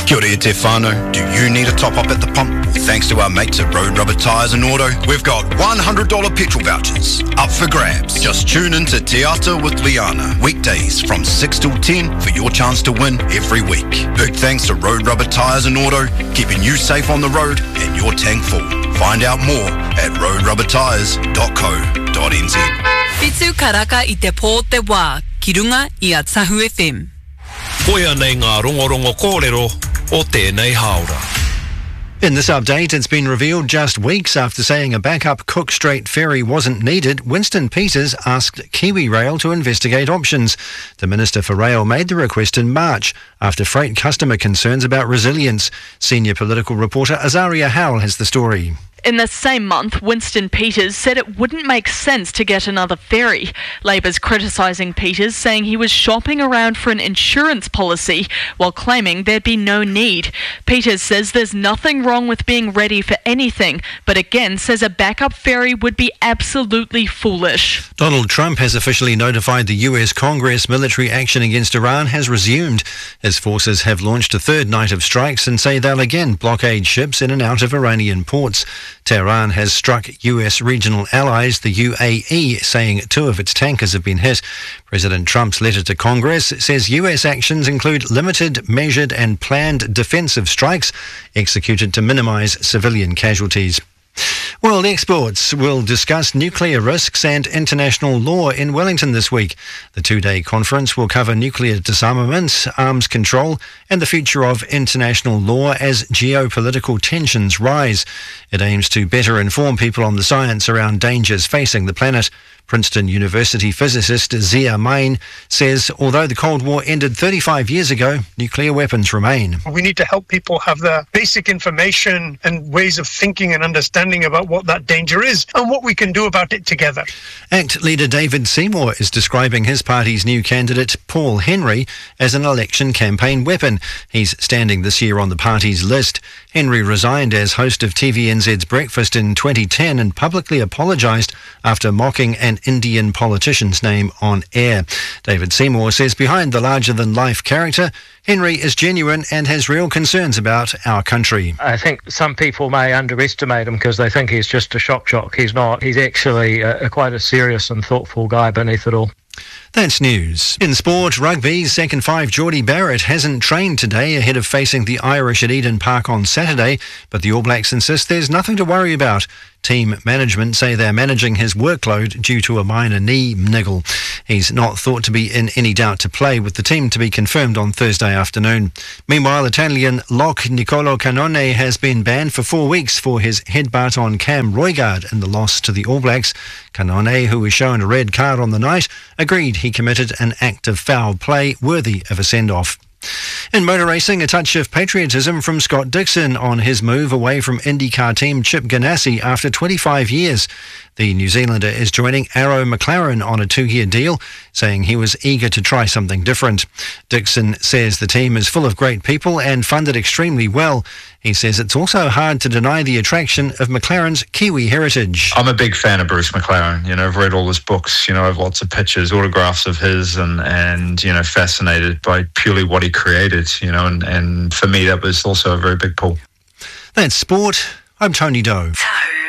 Kia ora te whānau. Do you need a top-up at the pump? Well, thanks to our mates at Road Rubber Tyres and Auto, we've got $100 petrol vouchers up for grabs. Just tune in to Te Ata with Liana, weekdays from 6 till 10 for your chance to win every week. Big thanks to Road Rubber Tyres and Auto, keeping you safe on the road and your tank full. Find out more at roadrubbertyres.co.nz. Pitsu karaka I te pō te wā, ki runga I a Tahu FM. Koia nei ngā rongorongo kōrero o tēnei haora. In this update, it's been revealed just weeks after saying a backup Cook Strait ferry wasn't needed, Winston Peters asked KiwiRail to investigate options. The Minister for Rail made the request in March after freight customer concerns about resilience. Senior political reporter Azaria Howell has the story. In the same month, Winston Peters said it wouldn't make sense to get another ferry. Labor's criticising Peters, saying he was shopping around for an insurance policy while claiming there'd be no need. Peters says there's nothing wrong with being ready for anything, but again says a backup ferry would be absolutely foolish. Donald Trump has officially notified the US Congress military action against Iran has resumed. His forces have launched a third night of strikes and say they'll again blockade ships in and out of Iranian ports. Tehran has struck US regional allies, the UAE, saying 2 of its tankers have been hit. President Trump's letter to Congress says US actions include limited, measured and planned defensive strikes executed to minimise civilian casualties. World Exports will discuss nuclear risks and international law in Wellington this week. The 2-day conference will cover nuclear disarmament, arms control and the future of international law as geopolitical tensions rise. It aims to better inform people on the science around dangers facing the planet. Princeton University physicist Zia Main says although the Cold War ended 35 years ago, nuclear weapons remain. We need to help people have the basic information and ways of thinking and understanding about what that danger is and what we can do about it together. ACT leader David Seymour is describing his party's new candidate, Paul Henry, as an election campaign weapon. He's standing this year on the party's list. Henry resigned as host of TVNZ's Breakfast in 2010 and publicly apologised after mocking an Indian politician's name on air. David Seymour says behind the larger-than-life character, Henry is genuine and has real concerns about our country. I think some people may underestimate him because they think he's just a shock jock. He's not. He's actually quite a serious and thoughtful guy beneath it all. That's news. In sport, rugby's second five Geordie Barrett hasn't trained today ahead of facing the Irish at Eden Park on Saturday, but the All Blacks insist there's nothing to worry about. Team management say they're managing his workload due to a minor knee niggle. He's not thought to be in any doubt to play, with the team to be confirmed on Thursday afternoon. Meanwhile, Italian lock Nicolo Cannone has been banned for 4 weeks for his headbutt on Cam Roigard in the loss to the All Blacks. Cannone, who was shown a red card on the night, agreed he committed an act of foul play worthy of a send-off. In motor racing, a touch of patriotism from Scott Dixon on his move away from IndyCar team Chip Ganassi after 25 years. The New Zealander is joining Arrow McLaren on a 2-year deal, saying he was eager to try something different. Dixon says the team is full of great people and funded extremely well. He says it's also hard to deny the attraction of McLaren's Kiwi heritage. I'm a big fan of Bruce McLaren. I've read all his books, I have lots of pictures, autographs of his and fascinated by purely what he created, and for me that was also a very big pull. That's sport. I'm Tony Doe.